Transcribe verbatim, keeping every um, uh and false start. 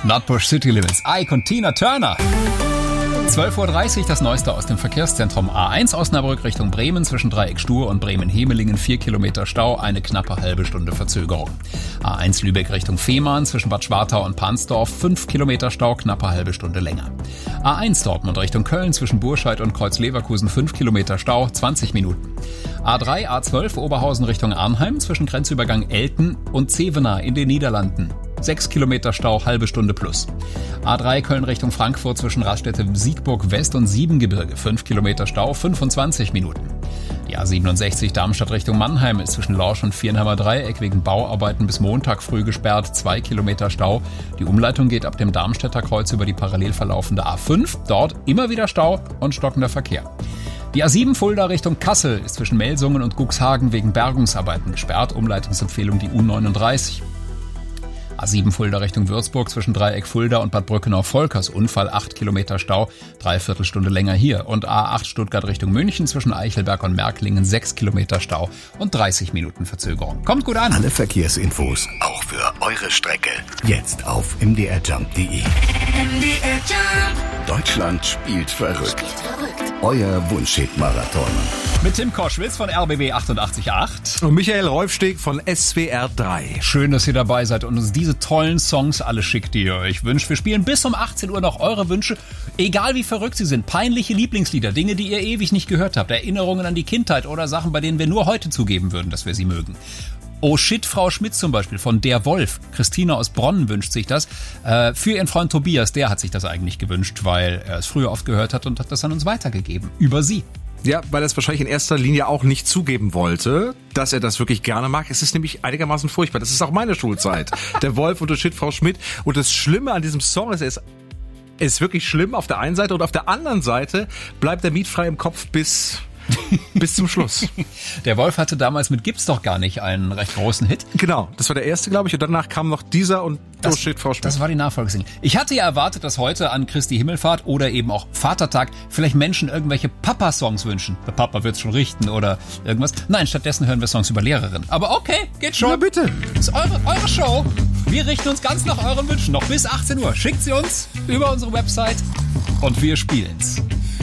Nutbush City Limits, Ike und Tina Turner. zwölf Uhr dreißig, das Neueste aus dem Verkehrszentrum. A eins Osnabrück Richtung Bremen zwischen Dreieck-Stur und Bremen-Hemelingen, vier Kilometer Stau, eine knappe halbe Stunde Verzögerung. A eins Lübeck Richtung Fehmarn zwischen Bad Schwartau und Pansdorf, fünf Kilometer Stau, knappe halbe Stunde länger. A eins Dortmund Richtung Köln zwischen Burscheid und Kreuz-Leverkusen, fünf Kilometer Stau, zwanzig Minuten. A drei, A zwölf Oberhausen Richtung Arnheim zwischen Grenzübergang Elten und Zevenaar in den Niederlanden. sechs Kilometer Stau, halbe Stunde plus. A drei Köln Richtung Frankfurt zwischen Raststätte Siegburg West und Siebengebirge, fünf Kilometer Stau, fünfundzwanzig Minuten. Die A siebenundsechzig Darmstadt Richtung Mannheim ist zwischen Lorsch und Viernheimer Dreieck wegen Bauarbeiten bis Montag früh gesperrt, zwei Kilometer Stau. Die Umleitung geht ab dem Darmstädter Kreuz über die parallel verlaufende A fünf, dort immer wieder Stau und stockender Verkehr. Die A sieben Fulda Richtung Kassel ist zwischen Melsungen und Cuxhagen wegen Bergungsarbeiten gesperrt, Umleitungsempfehlung die U neununddreißig. A sieben Fulda Richtung Würzburg zwischen Dreieck Fulda und Bad Brückenau-Volkers. Unfall, acht Kilometer Stau, dreiviertel Stunde länger hier. Und A acht Stuttgart Richtung München zwischen Eichelberg und Märklingen, sechs Kilometer Stau und dreißig Minuten Verzögerung. Kommt gut an. Alle Verkehrsinfos, auch für eure Strecke, jetzt auf m d r jump punkt d e. M D R Jump. Deutschland spielt verrückt. Spielt verrückt. Euer Wunschhit-Marathon. Mit Tim Koschwitz von R B B achtundachtzig Komma acht. Und Michael Rolfsteg von S W R drei. Schön, dass ihr dabei seid und uns diese tollen Songs alle schickt, die ihr euch wünscht. Wir spielen bis um achtzehn Uhr noch eure Wünsche, egal wie verrückt sie sind. Peinliche Lieblingslieder, Dinge, die ihr ewig nicht gehört habt, Erinnerungen an die Kindheit oder Sachen, bei denen wir nur heute zugeben würden, dass wir sie mögen. Oh shit, Frau Schmidt zum Beispiel von Der Wolf. Christina aus Bronn wünscht sich das. Äh, für ihren Freund Tobias, der hat sich das eigentlich gewünscht, weil er es früher oft gehört hat und hat das an uns weitergegeben. Über sie. Ja, weil er es wahrscheinlich in erster Linie auch nicht zugeben wollte, dass er das wirklich gerne mag. Es ist nämlich einigermaßen furchtbar. Das ist auch meine Schulzeit. Der Wolf und oh shit, Frau Schmidt. Und das Schlimme an diesem Song ist, er ist, er ist wirklich schlimm auf der einen Seite und auf der anderen Seite bleibt er mietfrei im Kopf bis... bis zum Schluss. Der Wolf hatte damals mit Gibt's doch gar nicht einen recht großen Hit. Genau, das war der erste, glaube ich. Und danach kam noch dieser und das, oh shit, Frau Schmidt. Das war die Nachfolgesingle. Ich hatte ja erwartet, dass heute an Christi Himmelfahrt oder eben auch Vatertag vielleicht Menschen irgendwelche Papa-Songs wünschen. Der Papa wird's schon richten oder irgendwas. Nein, stattdessen hören wir Songs über Lehrerinnen. Aber okay, geht schon. Na bitte. Das ist eure, eure Show. Wir richten uns ganz nach euren Wünschen. Noch bis achtzehn Uhr. Schickt sie uns über unsere Website und wir spielen's.